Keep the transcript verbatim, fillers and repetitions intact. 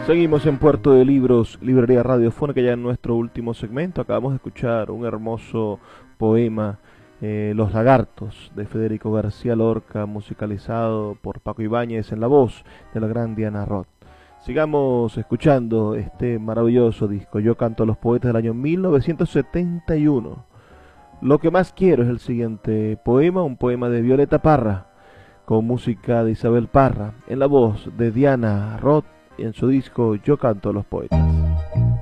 Seguimos en Puerto de Libros, librería radiofónica, ya en nuestro último segmento. Acabamos de escuchar un hermoso poema, eh, Los Lagartos, de Federico García Lorca, musicalizado por Paco Ibáñez en la voz de la gran Diana Roth. Sigamos escuchando este maravilloso disco, Yo canto a los poetas, del año mil novecientos setenta y uno. Lo que más quiero es el siguiente poema, un poema de Violeta Parra, con música de Isabel Parra, en la voz de Diana Roth, y en su disco Yo canto a los poetas.